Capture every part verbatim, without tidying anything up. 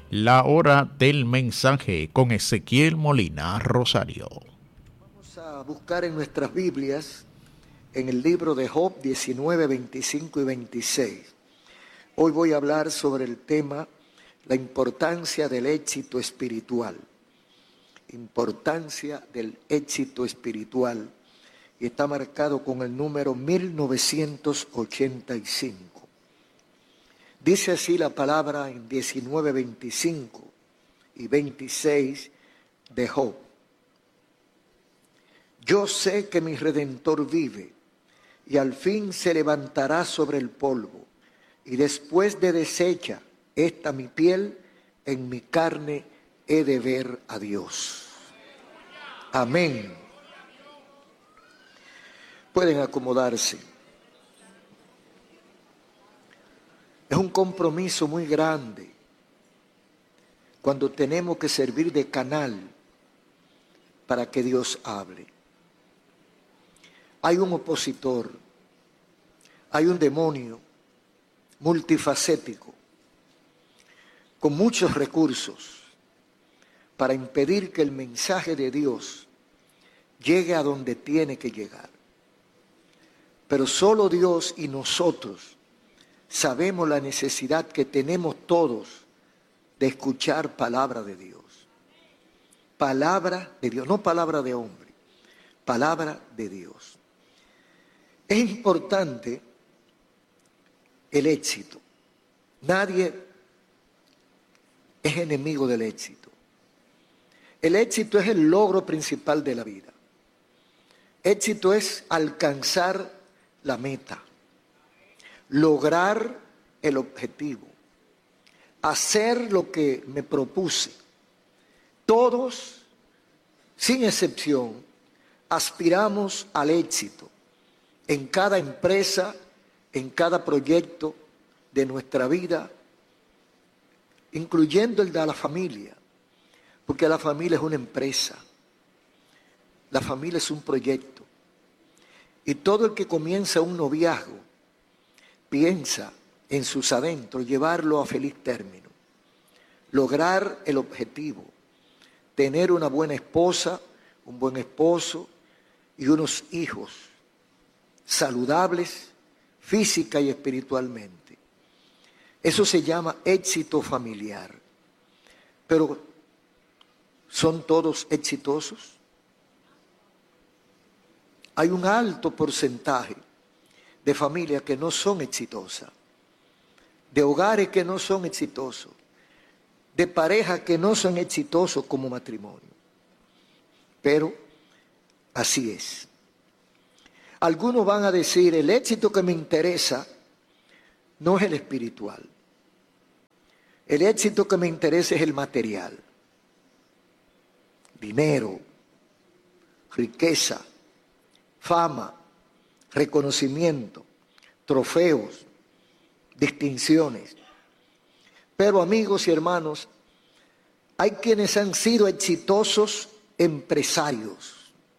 La hora del mensaje con Ezequiel Molina Rosario. Vamos a buscar en nuestras Biblias, en el libro de Job diecinueve, veinticinco y veintiséis. Hoy voy a hablar sobre el tema, la importancia del éxito espiritual. Importancia del éxito espiritual. Y está marcado con el número mil novecientos ochenta y cinco. Dice así la palabra en diecinueve, veinticinco y veintiséis de Job. Yo sé que mi Redentor vive y al fin se levantará sobre el polvo, y después de deshecha esta mi piel, en mi carne he de ver a Dios. Amén. Pueden acomodarse. Es un compromiso muy grande cuando tenemos que servir de canal para que Dios hable. Hay un opositor, hay un demonio multifacético, con muchos recursos para impedir que el mensaje de Dios llegue a donde tiene que llegar. Pero solo Dios y nosotros sabemos la necesidad que tenemos todos de escuchar palabra de Dios. Palabra de Dios, no palabra de hombre, palabra de Dios. Es importante el éxito. Nadie es enemigo del éxito. El éxito es el logro principal de la vida. Éxito es alcanzar la meta, lograr el objetivo, hacer lo que me propuse. Todos, sin excepción, aspiramos al éxito en cada empresa, en cada proyecto de nuestra vida, incluyendo el de la familia, porque la familia es una empresa, la familia es un proyecto. Y todo el que comienza un noviazgo piensa en sus adentros llevarlo a feliz término, lograr el objetivo, tener una buena esposa, un buen esposo y unos hijos saludables física y espiritualmente. Eso se llama éxito familiar. Pero ¿son todos exitosos? Hay un alto porcentaje de familias que no son exitosas, de hogares que no son exitosos, de parejas que no son exitosos como matrimonio. Pero así es. Algunos van a decir, el éxito que me interesa no es el espiritual. El éxito que me interesa es el material. Dinero, riqueza, fama, reconocimiento, trofeos, distinciones. Pero amigos y hermanos, hay quienes han sido exitosos empresarios,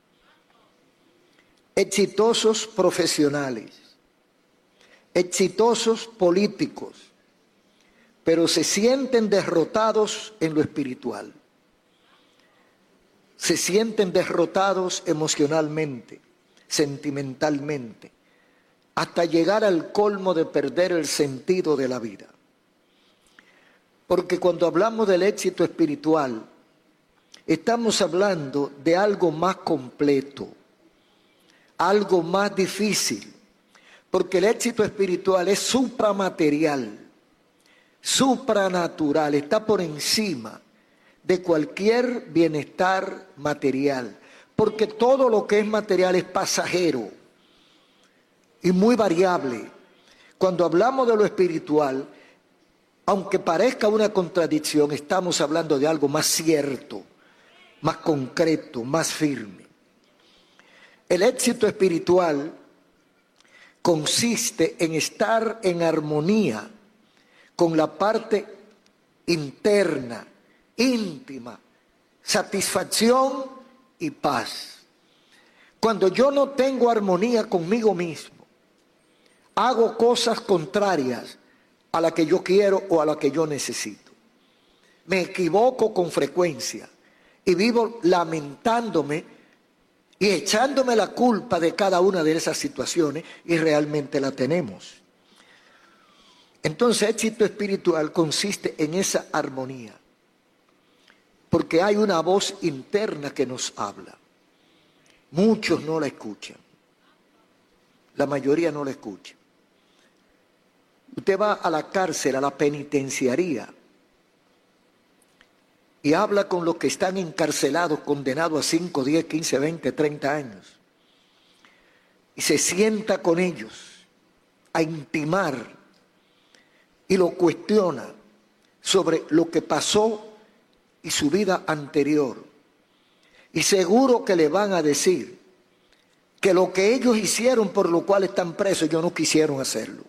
exitosos profesionales, exitosos políticos, pero se sienten derrotados en lo espiritual. Se sienten derrotados emocionalmente, sentimentalmente, hasta llegar al colmo de perder el sentido de la vida. Porque cuando hablamos del éxito espiritual, estamos hablando de algo más completo, algo más difícil, porque el éxito espiritual es supramaterial, supranatural, está por encima de cualquier bienestar material, porque todo lo que es material es pasajero y muy variable. Cuando hablamos de lo espiritual, aunque parezca una contradicción, estamos hablando de algo más cierto, más concreto, más firme. El éxito espiritual consiste en estar en armonía con la parte interna, íntima, satisfacción y paz. Cuando yo no tengo armonía conmigo mismo, hago cosas contrarias a la que yo quiero o a la que yo necesito. me equivoco con frecuencia y vivo lamentándome y echándome la culpa de cada una de esas situaciones, y realmente la tenemos. Entonces, éxito espiritual consiste en esa armonía, porque hay una voz interna que nos habla. Muchos no la escuchan, la mayoría no la escucha. Usted va a la cárcel, a la penitenciaría, y habla con los que están encarcelados, condenados a cinco, diez, quince, veinte, treinta años. Y se sienta con ellos a intimar y lo cuestiona sobre lo que pasó y su vida anterior. Y seguro que le van a decir que lo que ellos hicieron por lo cual están presos, ellos no quisieron hacerlo.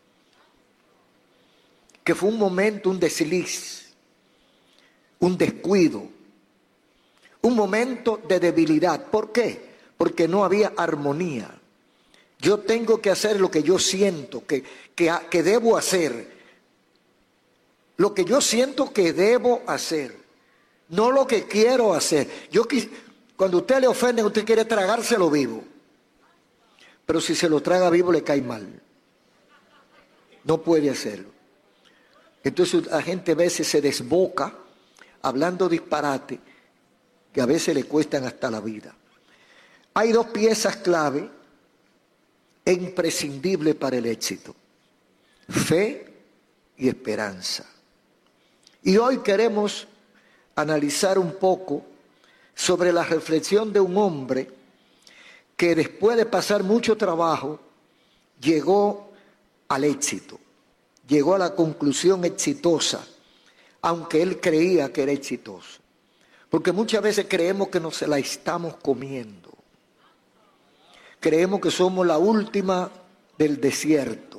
Que fue un momento, un desliz, un descuido, un momento de debilidad. ¿Por qué? Porque no había armonía. Yo tengo que hacer lo que yo siento que, que, que debo hacer. Lo que yo siento que debo hacer, no lo que quiero hacer. Yo Cuando usted le ofende, usted quiere tragárselo vivo. Pero si se lo traga vivo, le cae mal. No puede hacerlo. Entonces la gente a veces se desboca hablando disparate que a veces le cuestan hasta la vida. Hay dos piezas clave e imprescindibles para el éxito: fe y esperanza. Y hoy queremos analizar un poco sobre la reflexión de un hombre que después de pasar mucho trabajo llegó al éxito, llegó a la conclusión exitosa, aunque él creía que era exitoso. Porque muchas veces creemos que nos la estamos comiendo. Creemos que somos la última del desierto.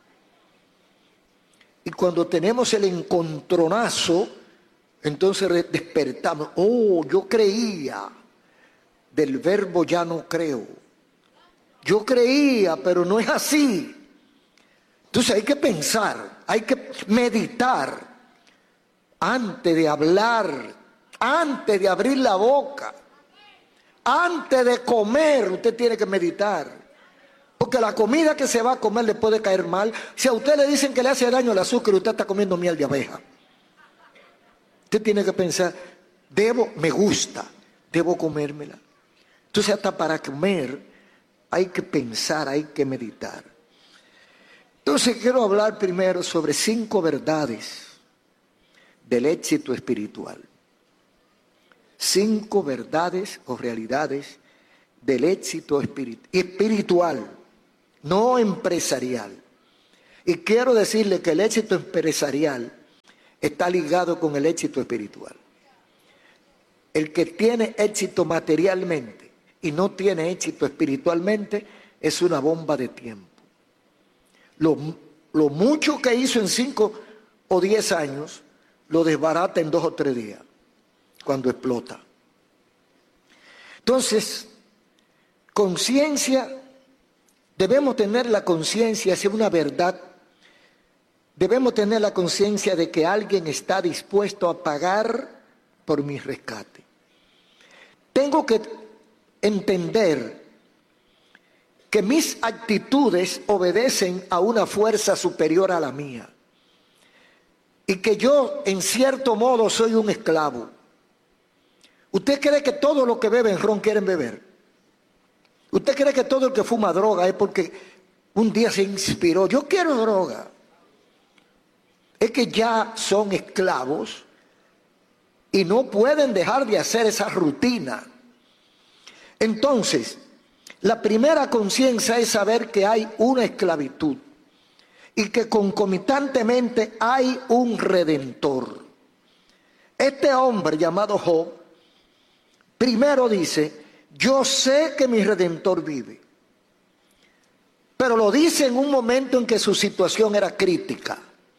Y cuando tenemos el encontronazo, entonces despertamos. Oh, yo creía. Del verbo ya no creo. Yo creía, pero no es así. Entonces hay que pensar, hay que meditar antes de hablar, antes de abrir la boca, antes de comer. Usted tiene que meditar. Porque la comida que se va a comer le puede caer mal. Si a usted le dicen que le hace daño el azúcar, usted está comiendo miel de abeja. Usted tiene que pensar, debo, me gusta, debo comérmela. Entonces hasta para comer hay que pensar, hay que meditar. Entonces quiero hablar primero sobre cinco verdades del éxito espiritual. Cinco verdades o realidades del éxito espiritual. No empresarial. Y quiero decirle que el éxito empresarial está ligado con el éxito espiritual. El que tiene éxito materialmente y no tiene éxito espiritualmente es una bomba de tiempo. Lo, lo mucho que hizo en cinco o diez años lo desbarata en dos o tres días cuando explota. Entonces, conciencia. Debemos tener la conciencia, es una verdad, debemos tener la conciencia de que alguien está dispuesto a pagar por mi rescate. Tengo que entender que mis actitudes obedecen a una fuerza superior a la mía y que yo, en cierto modo, soy un esclavo. ¿Usted cree que todo lo que beben ron quieren beber? ¿Usted cree que todo el que fuma droga es porque un día se inspiró? Yo quiero droga. Es que ya son esclavos y no pueden dejar de hacer esa rutina. Entonces, la primera conciencia es saber que hay una esclavitud y que concomitantemente hay un redentor. Este hombre llamado Job, primero dice: yo sé que mi Redentor vive. Pero lo dice en un momento en que su situación era crítica.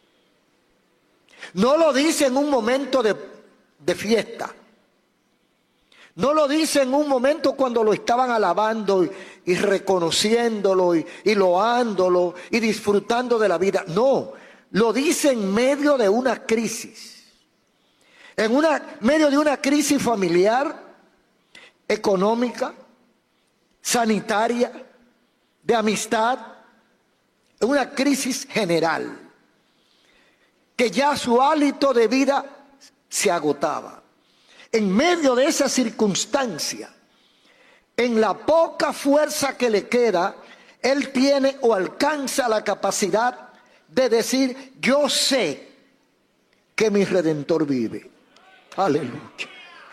No lo dice en un momento de, de fiesta. No lo dice en un momento cuando lo estaban alabando y, y reconociéndolo y, y loándolo y disfrutando de la vida. No, lo dice en medio de una crisis. en una, medio de una crisis familiar, económica, sanitaria, de amistad, en una crisis general, que ya su hálito de vida se agotaba. En medio de esa circunstancia, en la poca fuerza que le queda, él tiene o alcanza la capacidad de decir: yo sé que mi Redentor vive. Aleluya.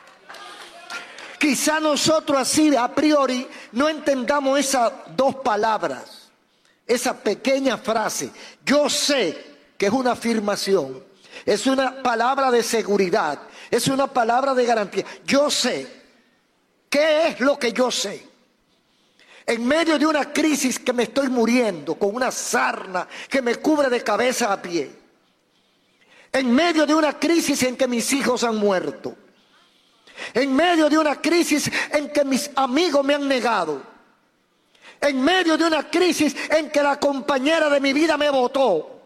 Quizá nosotros así a priori no entendamos esas dos palabras, esa pequeña frase. Yo sé que es una afirmación, es una palabra de seguridad, es una palabra de garantía. Yo sé. ¿Qué es lo que yo sé? En medio de una crisis que me estoy muriendo, con una sarna que me cubre de cabeza a pie. En medio de una crisis en que mis hijos han muerto. En medio de una crisis en que mis amigos me han negado. En medio de una crisis en que la compañera de mi vida me botó.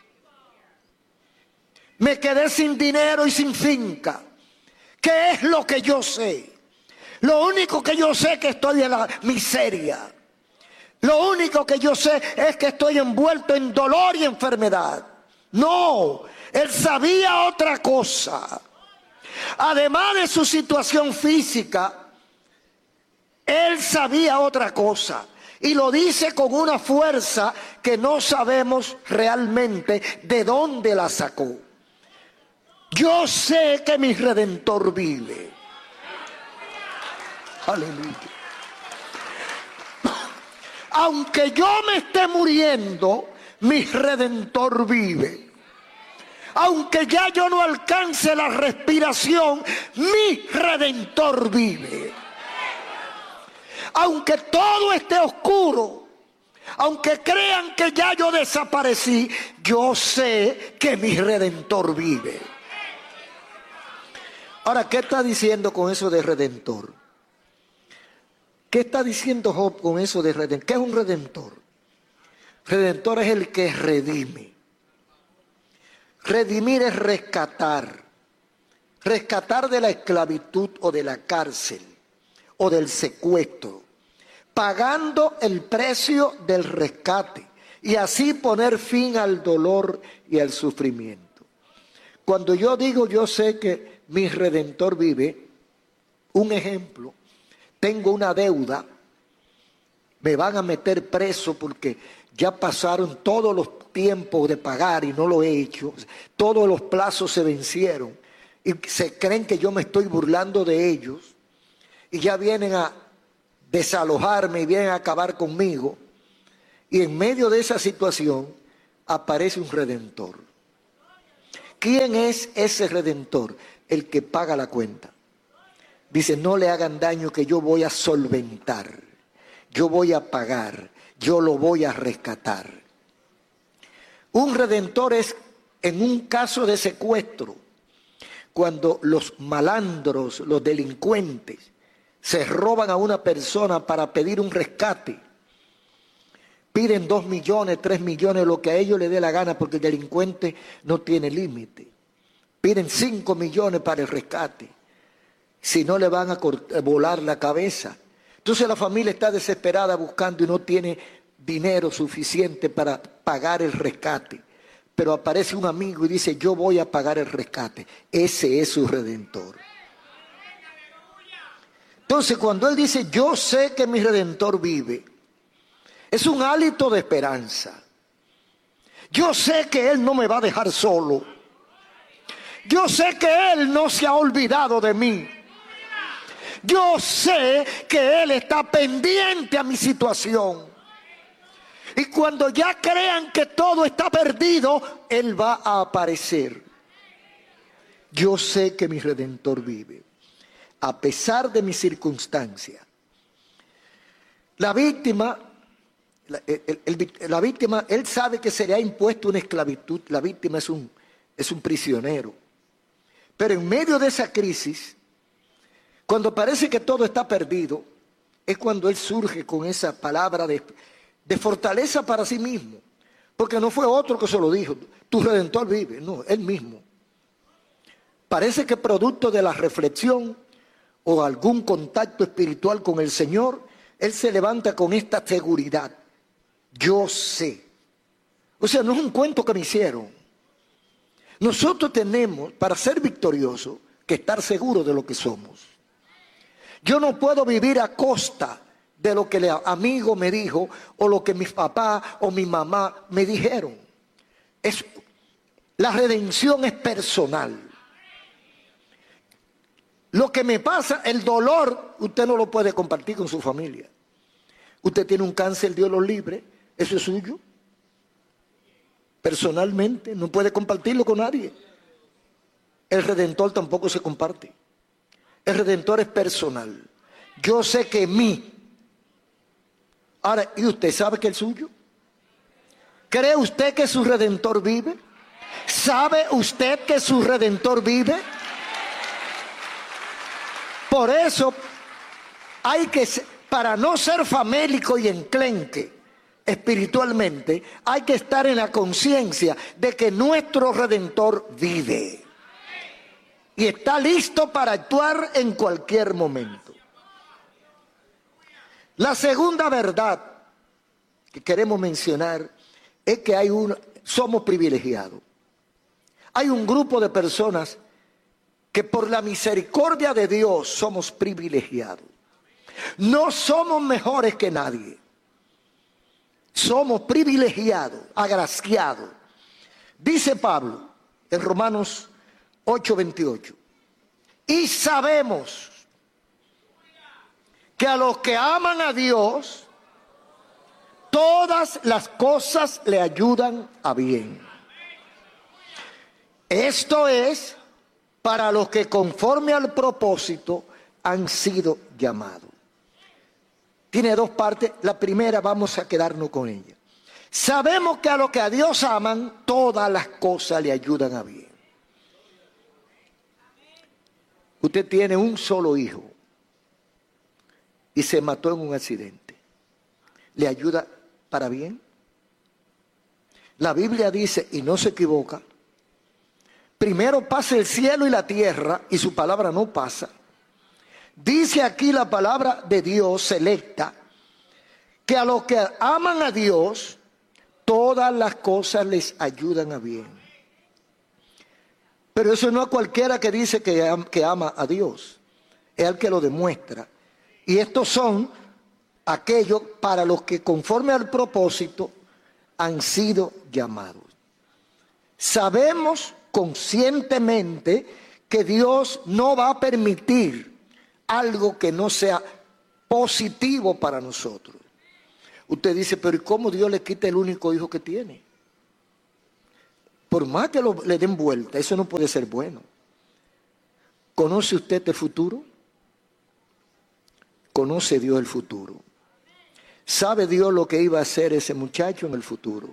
Me quedé sin dinero y sin finca. ¿Qué es lo que yo sé? Lo único que yo sé es que estoy en la miseria. Lo único que yo sé es que estoy envuelto en dolor y enfermedad. No, él sabía otra cosa. Además de su situación física, él sabía otra cosa. Y lo dice con una fuerza que no sabemos realmente de dónde la sacó. Yo sé que mi Redentor vive. Aleluya. Aunque yo me esté muriendo, mi Redentor vive. Aunque ya yo no alcance la respiración, mi Redentor vive. Aunque todo esté oscuro, aunque crean que ya yo desaparecí, yo sé que mi Redentor vive. Ahora, ¿qué está diciendo con eso de Redentor? ¿Qué está diciendo Job con eso de redentor? ¿Qué es un redentor? Redentor es el que redime. Redimir es rescatar. Rescatar de la esclavitud o de la cárcel o del secuestro. Pagando el precio del rescate y así poner fin al dolor y al sufrimiento. Cuando yo digo yo sé que mi Redentor vive, un ejemplo. Tengo una deuda, me van a meter preso porque ya pasaron todos los tiempos de pagar y no lo he hecho. Todos los plazos se vencieron y se creen que yo me estoy burlando de ellos y ya vienen a desalojarme y vienen a acabar conmigo. Y en medio de esa situación aparece un Redentor. ¿Quién es ese Redentor? El que paga la cuenta. Dice, no le hagan daño que yo voy a solventar, yo voy a pagar, yo lo voy a rescatar. Un redentor es en un caso de secuestro, cuando los malandros, los delincuentes, se roban a una persona para pedir un rescate. Piden dos millones, tres millones, lo que a ellos les dé la gana, porque el delincuente no tiene límite. Piden cinco millones para el rescate. Si no, le van a volar la cabeza. Entonces la familia está desesperada buscando y no tiene dinero suficiente para pagar el rescate. Pero aparece un amigo y dice, yo voy a pagar el rescate. Ese es su Redentor. Entonces cuando él dice, yo sé que mi Redentor vive, es un hálito de esperanza. Yo sé que Él no me va a dejar solo. Yo sé que Él no se ha olvidado de mí. Yo sé que Él está pendiente a mi situación. Y cuando ya crean que todo está perdido, Él va a aparecer. Yo sé que mi Redentor vive, a pesar de mi circunstancia. La víctima, la, el, el, la víctima, él sabe que se le ha impuesto una esclavitud. La víctima es un, es un prisionero. Pero en medio de esa crisis, cuando parece que todo está perdido, es cuando él surge con esa palabra de, de fortaleza para sí mismo. Porque no fue otro que se lo dijo, tu Redentor vive, no, él mismo. Parece que producto de la reflexión o algún contacto espiritual con el Señor, él se levanta con esta seguridad. Yo sé. O sea, no es un cuento que me hicieron. Nosotros tenemos, para ser victoriosos, que estar seguros de lo que somos. Yo no puedo vivir a costa de lo que el amigo me dijo o lo que mi papá o mi mamá me dijeron. Es, la redención es personal. Lo que me pasa, el dolor, usted no lo puede compartir con su familia. Usted tiene un cáncer, Dios lo libre, eso es suyo. Personalmente, no puede compartirlo con nadie. El Redentor tampoco se comparte. El Redentor es personal. Yo sé que mí. Ahora, ¿y usted sabe que es suyo? ¿Cree usted que su Redentor vive? ¿Sabe usted que su Redentor vive? Por eso hay que, para no ser famélico y enclenque espiritualmente, hay que estar en la conciencia de que nuestro Redentor vive y está listo para actuar en cualquier momento. La segunda verdad que queremos mencionar es que hay un, somos privilegiados. Hay un grupo de personas que por la misericordia de Dios somos privilegiados. No somos mejores que nadie. Somos privilegiados, agraciados. Dice Pablo en Romanos ocho veintiocho. Y sabemos que a los que aman a Dios, todas las cosas le ayudan a bien. Esto es para los que conforme al propósito han sido llamados. Tiene dos partes. La primera vamos a quedarnos con ella. Sabemos que a los que a Dios aman, todas las cosas le ayudan a bien. Usted tiene un solo hijo y se mató en un accidente. ¿Le ayuda para bien? La Biblia dice, y no se equivoca, primero pasa el cielo y la tierra y su palabra no pasa. Dice aquí la palabra de Dios selecta que a los que aman a Dios, todas las cosas les ayudan a bien. Pero eso no es cualquiera que dice que, que ama a Dios, es el que lo demuestra. Y estos son aquellos para los que conforme al propósito han sido llamados. Sabemos conscientemente que Dios no va a permitir algo que no sea positivo para nosotros. Usted dice, pero ¿y cómo Dios le quita el único hijo que tiene? Por más que lo, le den vuelta, eso no puede ser bueno. ¿Conoce usted el futuro? ¿Conoce Dios el futuro? ¿Sabe Dios lo que iba a hacer ese muchacho en el futuro?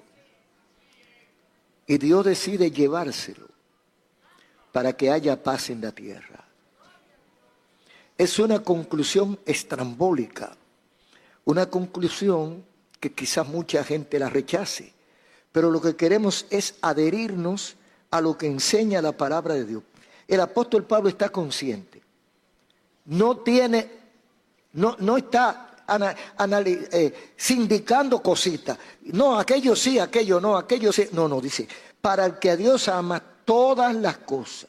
Y Dios decide llevárselo para que haya paz en la tierra. Es una conclusión estrambólica, una conclusión que quizás mucha gente la rechace, pero lo que queremos es adherirnos a lo que enseña la palabra de Dios. El apóstol Pablo está consciente, no tiene, no, no está ana, anali, eh, sindicando cositas, no, aquello sí, aquello no, aquello sí, no, no, dice, para el que a Dios ama todas las cosas.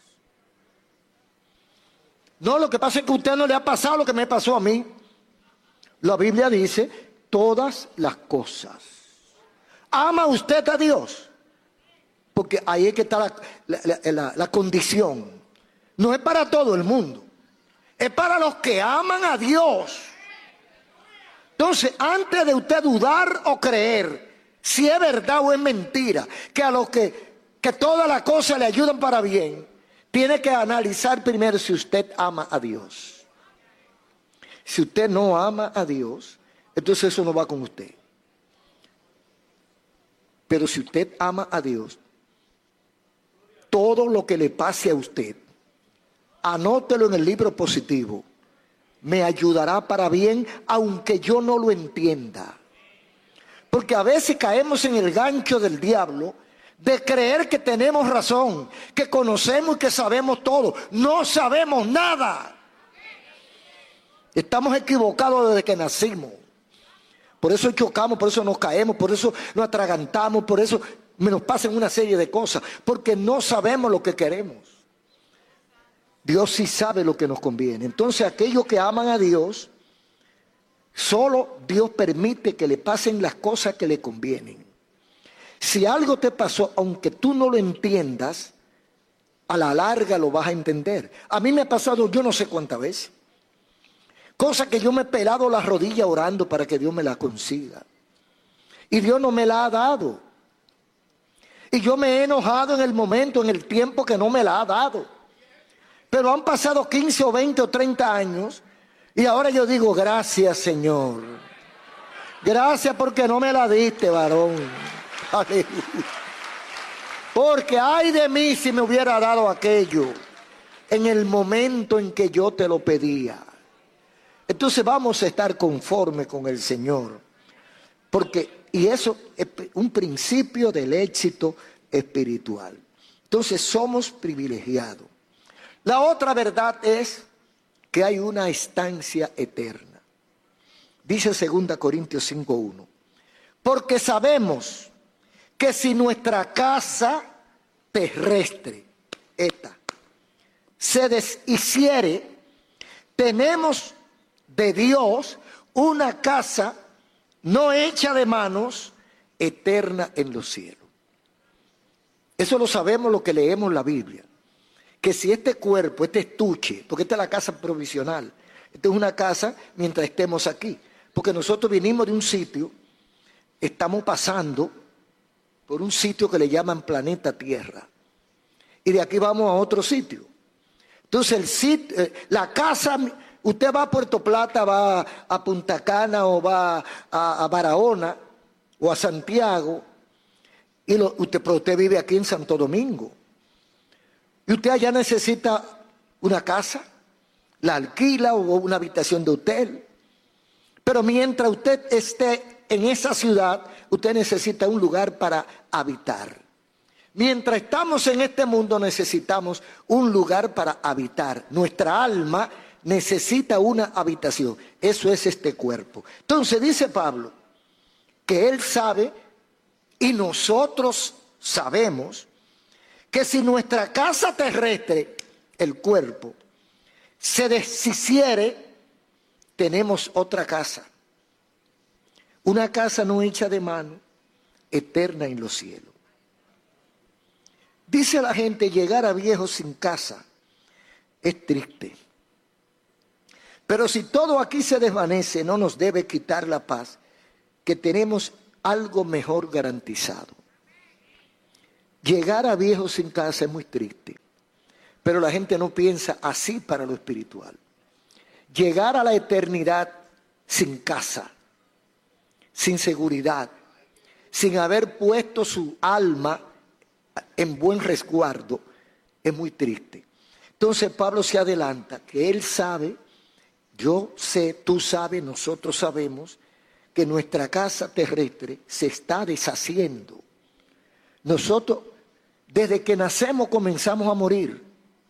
No, lo que pasa es que a usted no le ha pasado lo que me pasó a mí. La Biblia dice, todas las cosas. ¿Ama usted a Dios? Porque ahí es que está la, la, la, la condición. No es para todo el mundo. Es para los que aman a Dios. Entonces, antes de usted dudar o creer si es verdad o es mentira, que a los que, que todas las cosas le ayudan para bien, tiene que analizar primero si usted ama a Dios. Si usted no ama a Dios, entonces eso no va con usted. Pero si usted ama a Dios, todo lo que le pase a usted, anótelo en el libro positivo. Me ayudará para bien, aunque yo no lo entienda. Porque a veces caemos en el gancho del diablo de creer que tenemos razón, que conocemos y que sabemos todo. No sabemos nada. Estamos equivocados desde que nacimos. Por eso chocamos, por eso nos caemos, por eso nos atragantamos, por eso nos pasan una serie de cosas, porque no sabemos lo que queremos. Dios sí sabe lo que nos conviene. Entonces aquellos que aman a Dios, solo Dios permite que le pasen las cosas que le convienen. Si algo te pasó, aunque tú no lo entiendas, a la larga lo vas a entender. A mí me ha pasado yo no sé cuántas veces. Cosa que yo me he pelado la rodilla orando para que Dios me la consiga. Y Dios no me la ha dado. Y yo me he enojado en el momento, en el tiempo que no me la ha dado. Pero han pasado quince o veinte o treinta años y ahora yo digo, gracias Señor. Gracias porque no me la diste, varón. Aleluya. Porque ay de mí si me hubiera dado aquello en el momento en que yo te lo pedía. Entonces vamos a estar conforme con el Señor. Porque, y eso es un principio del éxito espiritual. Entonces somos privilegiados. La otra verdad es que hay una estancia eterna. Dice segunda Corintios cinco uno. Porque sabemos que si nuestra casa terrestre, esta, se deshiciere, tenemos de Dios una casa no hecha de manos, eterna en los cielos. Eso lo sabemos lo que leemos en la Biblia. Que si este cuerpo, este estuche, porque esta es la casa provisional, esta es una casa mientras estemos aquí, porque nosotros vinimos de un sitio, estamos pasando por un sitio que le llaman planeta Tierra, y de aquí vamos a otro sitio. Entonces el sitio, la casa, usted va a Puerto Plata, va a Punta Cana o va a, a Barahona o a Santiago, y lo, usted, pero usted vive aquí en Santo Domingo. Y usted allá necesita una casa, la alquila o una habitación de hotel. Pero mientras usted esté en esa ciudad, usted necesita un lugar para habitar. Mientras estamos en este mundo necesitamos un lugar para habitar. Nuestra alma necesita una habitación. Eso es este cuerpo. Entonces dice Pablo que él sabe y nosotros sabemos que si nuestra casa terrestre, el cuerpo, se deshiciere, tenemos otra casa. Una casa no hecha de mano, eterna en los cielos. Dice la gente, llegar a viejo sin casa es triste. Pero si todo aquí se desvanece, no nos debe quitar la paz, que tenemos algo mejor garantizado. Llegar a viejo sin casa es muy triste, pero la gente no piensa así para lo espiritual. Llegar a la eternidad sin casa, sin seguridad, sin haber puesto su alma en buen resguardo, es muy triste. Entonces Pablo se adelanta, que él sabe, yo sé, tú sabes, nosotros sabemos, que nuestra casa terrestre se está deshaciendo. Nosotros, desde que nacemos, comenzamos a morir.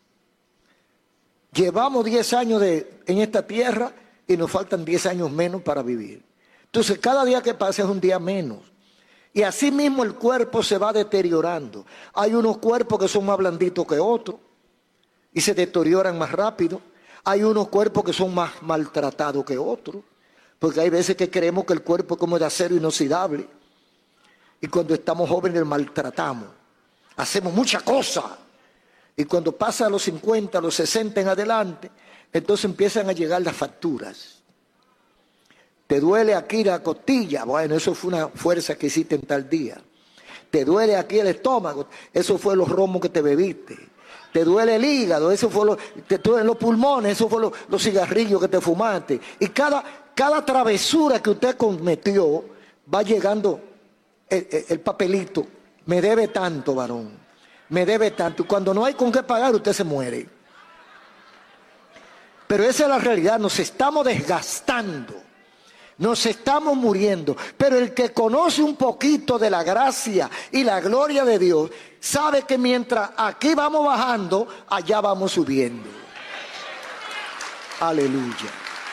Llevamos diez años de, en esta tierra y nos faltan diez años menos para vivir. Entonces, cada día que pasa es un día menos. Y así mismo el cuerpo se va deteriorando. Hay unos cuerpos que son más blanditos que otros y se deterioran más rápido. Hay unos cuerpos que son más maltratados que otros. Porque hay veces que creemos que el cuerpo es como de acero inoxidable. Y cuando estamos jóvenes maltratamos. Hacemos muchas cosas. Y cuando pasa a los cincuenta, a los sesenta en adelante, entonces empiezan a llegar las facturas. Te duele aquí la costilla. Bueno, eso fue una fuerza que hiciste en tal día. Te duele aquí el estómago. Eso fue los romos que te bebiste. Te duele el hígado. Eso fue lo, te duelen los pulmones. Eso fue lo, los cigarrillos que te fumaste. Y cada, cada travesura que usted cometió va llegando el, el, el papelito. Me debe tanto, varón. Me debe tanto. Y cuando no hay con qué pagar, usted se muere. Pero esa es la realidad. Nos estamos desgastando. Nos estamos muriendo. Pero el que conoce un poquito de la gracia y la gloria de Dios, sabe que mientras aquí vamos bajando, allá vamos subiendo. Aleluya.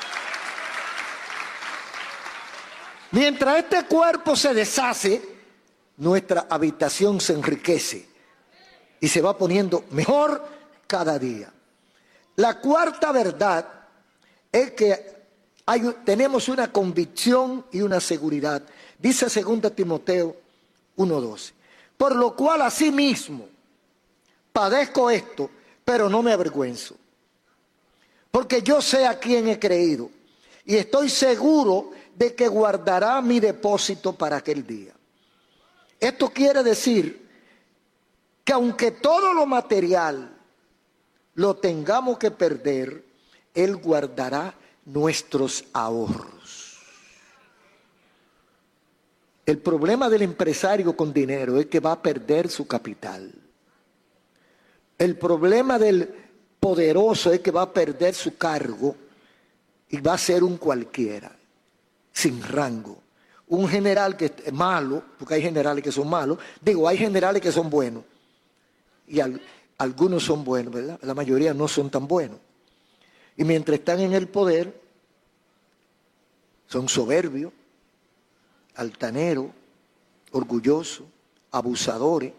Mientras este cuerpo se deshace, nuestra habitación se enriquece y se va poniendo mejor cada día. La cuarta verdad es que hay, tenemos una convicción y una seguridad. Dice segunda Timoteo uno doce. Por lo cual asimismo padezco esto, pero no me avergüenzo. Porque yo sé a quién he creído y estoy seguro de que guardará mi depósito para aquel día. Esto quiere decir que aunque todo lo material lo tengamos que perder, Él guardará nuestros ahorros. El problema del empresario con dinero es que va a perder su capital. El problema del poderoso es que va a perder su cargo y va a ser un cualquiera, sin rango. Un general que es malo, porque hay generales que son malos, digo, hay generales que son buenos, y al, algunos son buenos, ¿verdad? La mayoría no son tan buenos. Y mientras están en el poder, son soberbios, altaneros, orgullosos, abusadores.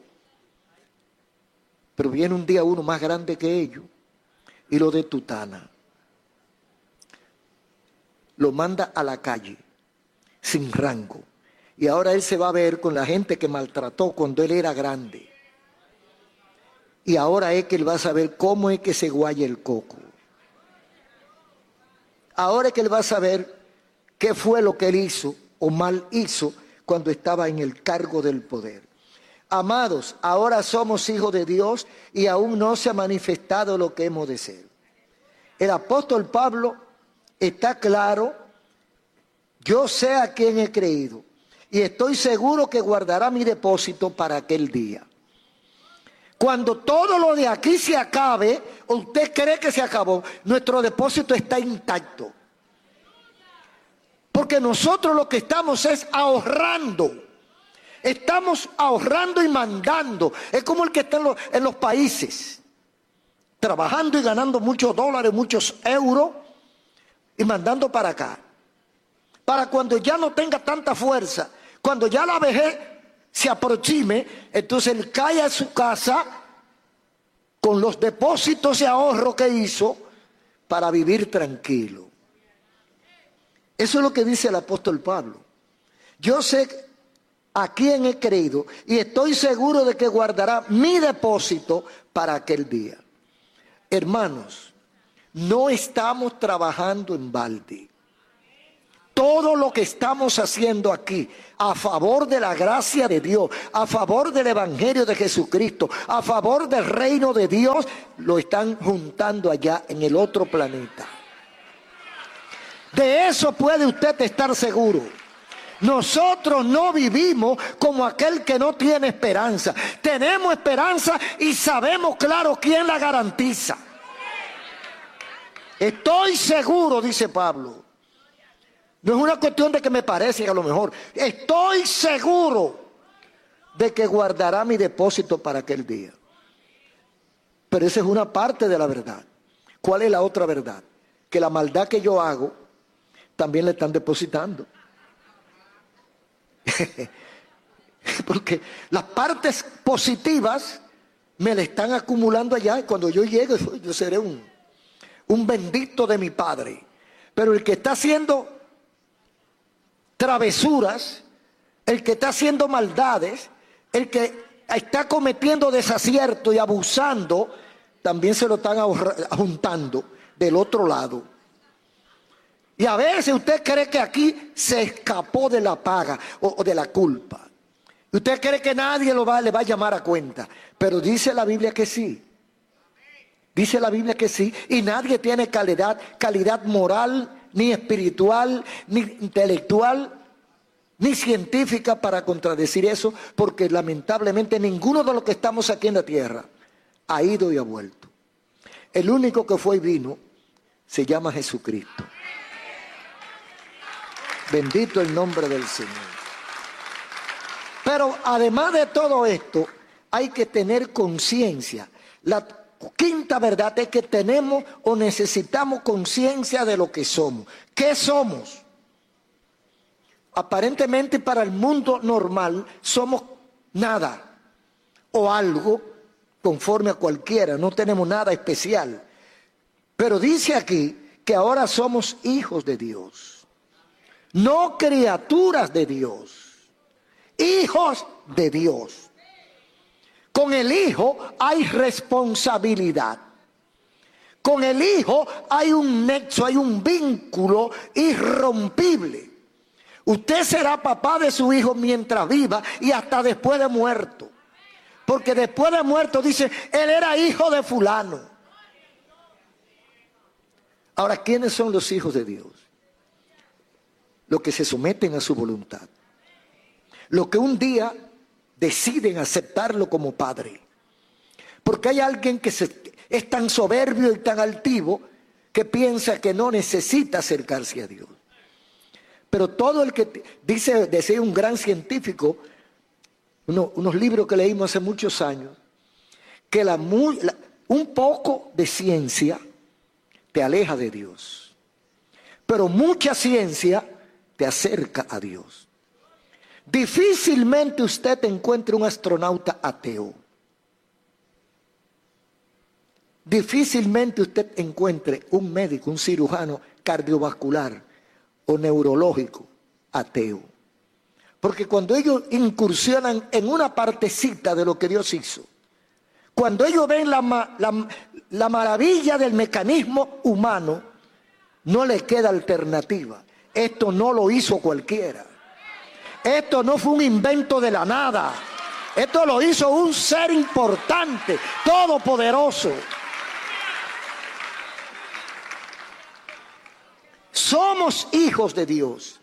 Pero viene un día uno más grande que ellos y lo detutana. Lo manda a la calle, sin rango. Y ahora él se va a ver con la gente que maltrató cuando él era grande. Y ahora es que él va a saber cómo es que se guaya el coco. Ahora es que él va a saber qué fue lo que él hizo o mal hizo cuando estaba en el cargo del poder. Amados, ahora somos hijos de Dios y aún no se ha manifestado lo que hemos de ser. El apóstol Pablo está claro: yo sé a quién he creído y estoy seguro que guardará mi depósito para aquel día. Cuando todo lo de aquí se acabe, o usted cree que se acabó, nuestro depósito está intacto. Porque nosotros lo que estamos es ahorrando. Estamos ahorrando y mandando. Es como el que está en los, en los países, trabajando y ganando muchos dólares, muchos euros, y mandando para acá. Para cuando ya no tenga tanta fuerza, cuando ya la vejez se aproxime, entonces él cae a su casa con los depósitos de ahorro que hizo para vivir tranquilo. Eso es lo que dice el apóstol Pablo. Yo sé a quién he creído y estoy seguro de que guardará mi depósito para aquel día. Hermanos, no estamos trabajando en balde. Todo lo que estamos haciendo aquí a favor de la gracia de Dios, a favor del Evangelio de Jesucristo, a favor del reino de Dios, lo están juntando allá en el otro planeta. De eso puede usted estar seguro. Nosotros no vivimos como aquel que no tiene esperanza. Tenemos esperanza y sabemos claro quién la garantiza. Estoy seguro, dice Pablo. No es una cuestión de que me parece que a lo mejor. Estoy seguro de que guardará mi depósito para aquel día. Pero esa es una parte de la verdad. ¿Cuál es la otra verdad? Que la maldad que yo hago también le están depositando. Porque las partes positivas me le están acumulando allá y cuando yo llegue yo seré un, un bendito de mi Padre. Pero el que está haciendo travesuras, el que está haciendo maldades, el que está cometiendo desacierto y abusando, también se lo están juntando del otro lado. Y a veces usted cree que aquí se escapó de la paga o, o de la culpa. Usted cree que nadie lo va, le va a llamar a cuenta. Pero dice la Biblia que sí. Dice la Biblia que sí. Y nadie tiene calidad, calidad moral, ni espiritual, ni intelectual, ni científica para contradecir eso. Porque lamentablemente ninguno de los que estamos aquí en la tierra ha ido y ha vuelto. El único que fue y vino se llama Jesucristo. Bendito el nombre del Señor. Pero además de todo esto, hay que tener conciencia. La quinta verdad es que tenemos o necesitamos conciencia de lo que somos. ¿Qué somos? Aparentemente para el mundo normal somos nada o algo conforme a cualquiera, no tenemos nada especial. Pero dice aquí que ahora somos hijos de Dios, no criaturas de Dios, hijos de Dios. Con el hijo hay responsabilidad. Con el hijo hay un nexo, hay un vínculo irrompible. Usted será papá de su hijo mientras viva y hasta después de muerto. Porque después de muerto dice, él era hijo de fulano. Ahora, ¿quiénes son los hijos de Dios? Los que se someten a su voluntad. Los que un día deciden aceptarlo como padre. Porque hay alguien que se, es tan soberbio y tan altivo que piensa que no necesita acercarse a Dios. Pero todo el que dice, decía un gran científico, uno, unos libros que leímos hace muchos años, que la, la, un poco de ciencia te aleja de Dios, pero mucha ciencia te acerca a Dios. Difícilmente usted encuentre un astronauta ateo. Difícilmente usted encuentre un médico, un cirujano cardiovascular o neurológico ateo. Porque cuando ellos incursionan en una partecita de lo que Dios hizo, cuando ellos ven la, la, la maravilla del mecanismo humano, no les queda alternativa. Esto no lo hizo cualquiera. Esto no fue un invento de la nada. Esto lo hizo un ser importante, todopoderoso. Somos hijos de Dios.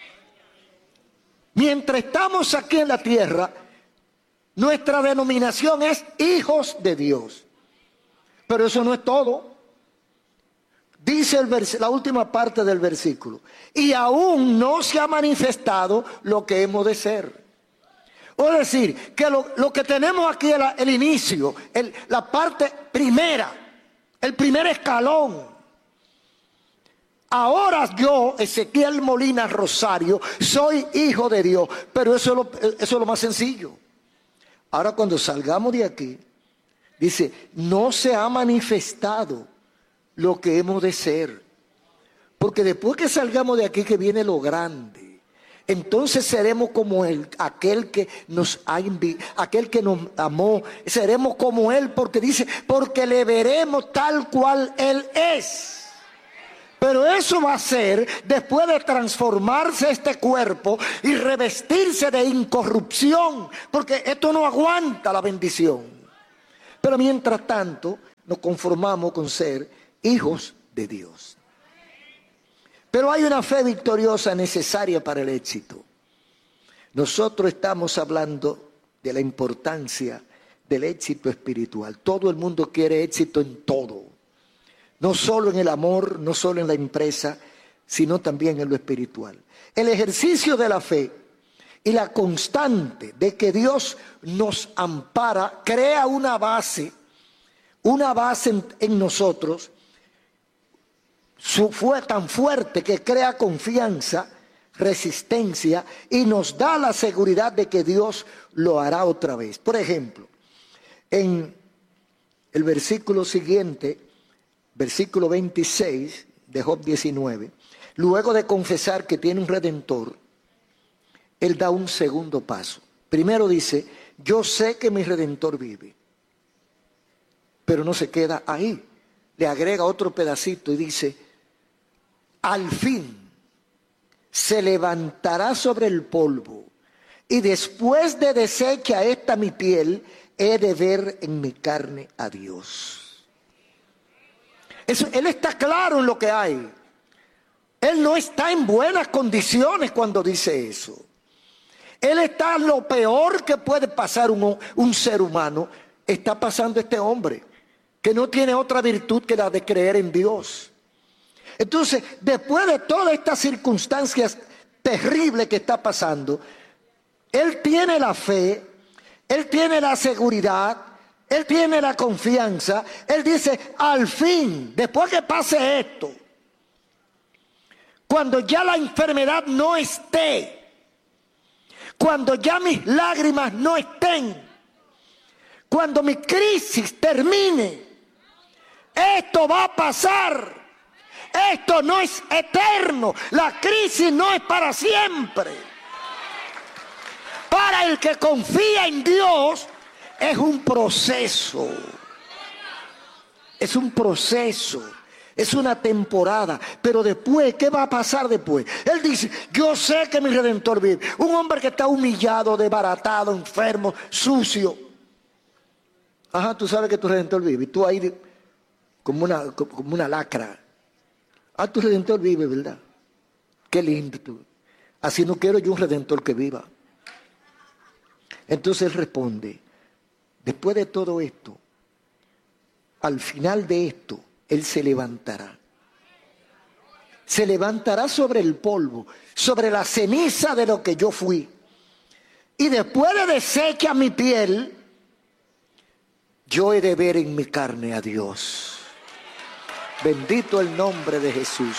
Mientras estamos aquí en la tierra, nuestra denominación es hijos de Dios. Pero eso no es todo. Dice el vers- la última parte del versículo. Y aún no se ha manifestado lo que hemos de ser. Es decir, que lo, lo que tenemos aquí es la, el inicio, el, la parte primera, el primer escalón. Ahora yo, Ezequiel Molina Rosario, soy hijo de Dios, pero eso es, lo, eso es lo más sencillo. Ahora cuando salgamos de aquí, dice, no se ha manifestado lo que hemos de ser. Porque después que salgamos de aquí que viene lo grande, entonces seremos como él, aquel que nos ha enviado, aquel que nos amó, seremos como él porque dice, porque le veremos tal cual él es. Pero eso va a ser después de transformarse este cuerpo y revestirse de incorrupción, porque esto no aguanta la bendición. Pero mientras tanto, nos conformamos con ser hijos de Dios. Pero hay una fe victoriosa necesaria para el éxito. Nosotros estamos hablando de la importancia del éxito espiritual. Todo el mundo quiere éxito en todo. No solo en el amor, no solo en la empresa, sino también en lo espiritual. El ejercicio de la fe y la constante de que Dios nos ampara, crea una base, una base en, en nosotros, su, fue tan fuerte que crea confianza, resistencia y nos da la seguridad de que Dios lo hará otra vez. Por ejemplo, en el versículo siguiente, versículo veintiséis de Job diecinueve, luego de confesar que tiene un redentor, él da un segundo paso. Primero dice, yo sé que mi redentor vive, pero no se queda ahí. Le agrega otro pedacito y dice, al fin se levantará sobre el polvo y después de deshecha esta mi piel, he de ver en mi carne a Dios. Eso, él está claro en lo que hay. Él no está en buenas condiciones cuando dice eso. Él está en lo peor que puede pasar un, un ser humano. Está pasando este hombre, que no tiene otra virtud que la de creer en Dios. Entonces, después de todas estas circunstancias terrible que está pasando, él tiene la fe, él tiene la seguridad, él tiene la confianza. Él dice, al fin, después que pase esto, cuando ya la enfermedad no esté, cuando ya mis lágrimas no estén, cuando mi crisis termine, esto va a pasar. Esto no es eterno. La crisis no es para siempre. Para el que confía en Dios, es un proceso. Es un proceso. Es una temporada. Pero después, ¿qué va a pasar después? Él dice, yo sé que mi Redentor vive. Un hombre que está humillado, desbaratado, enfermo, sucio. Ajá, tú sabes que tu Redentor vive. Y tú ahí como una, como una lacra. Ah, tu Redentor vive, ¿verdad? Qué lindo tú. Así no quiero yo un Redentor que viva. Entonces él responde, después de todo esto, al final de esto, él se levantará. Se levantará sobre el polvo, sobre la ceniza de lo que yo fui. Y después de deshecha mi piel, yo he de ver en mi carne a Dios. Bendito el nombre de Jesús.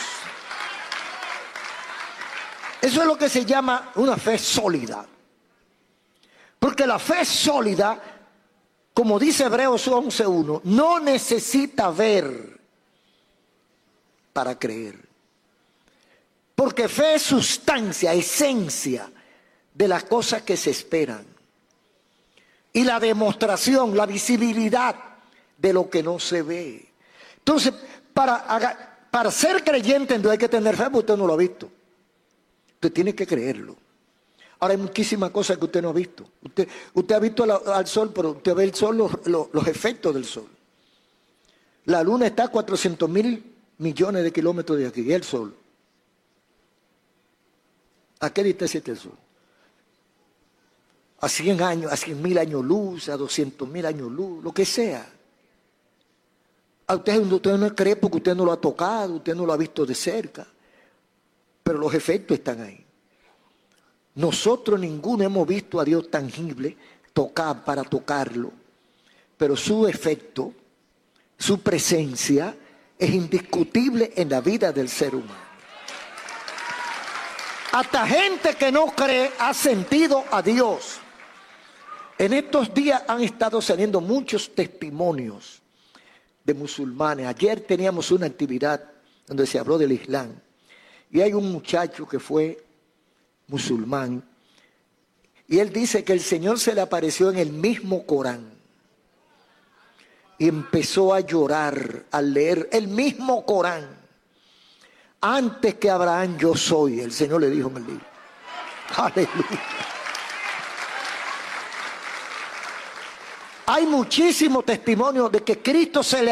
Eso es lo que se llama una fe sólida. Porque la fe sólida, como dice Hebreos once uno, no necesita ver para creer. Porque fe es sustancia, esencia de las cosas que se esperan. Y la demostración, la visibilidad de lo que no se ve. Entonces, para, para ser creyente en Dios hay que tener fe, porque usted no lo ha visto. Usted tiene que creerlo. Ahora hay muchísimas cosas que usted no ha visto. Usted, usted ha visto la, al sol, pero usted ve el sol, los, los, los efectos del sol. La luna está a cuatrocientos mil millones de kilómetros de aquí, y el sol. ¿A qué distancia está el sol? A cien años, a cien mil años luz, a doscientos mil años luz, lo que sea. A usted, usted no cree porque usted no lo ha tocado, usted no lo ha visto de cerca. Pero los efectos están ahí. Nosotros ninguno hemos visto a Dios tangible, tocar para tocarlo. Pero su efecto, su presencia, es indiscutible en la vida del ser humano. Hasta gente que no cree ha sentido a Dios. En estos días han estado saliendo muchos testimonios de musulmanes. Ayer teníamos una actividad donde se habló del Islam. Y hay un muchacho que fue musulmán. Y él dice que el Señor se le apareció en el mismo Corán. Y empezó a llorar al leer el mismo Corán. Antes que Abraham yo soy, el Señor le dijo en el libro. Aleluya. Hay muchísimos testimonios de que Cristo se le